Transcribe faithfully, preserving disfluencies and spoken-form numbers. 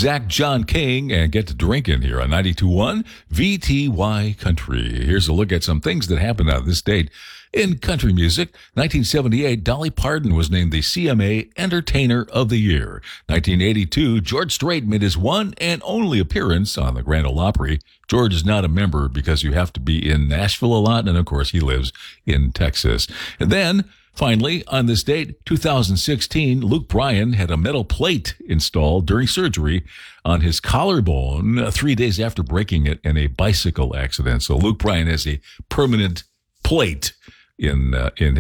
Zach John King and Get to Drinking here on ninety-two point one V T Y Country. Here's a look at some things that happened out of this state in country music. nineteen seventy-eight, Dolly Parton was named the C M A Entertainer of the Year. nineteen eighty-two, George Strait made his one and only appearance on the Grand Ole Opry. George is not a member because you have to be in Nashville a lot, and of course he lives in Texas. And then, finally, on this date, two thousand sixteen, Luke Bryan had a metal plate installed during surgery on his collarbone uh, three days after breaking it in a bicycle accident. So Luke Bryan has a permanent plate in uh, in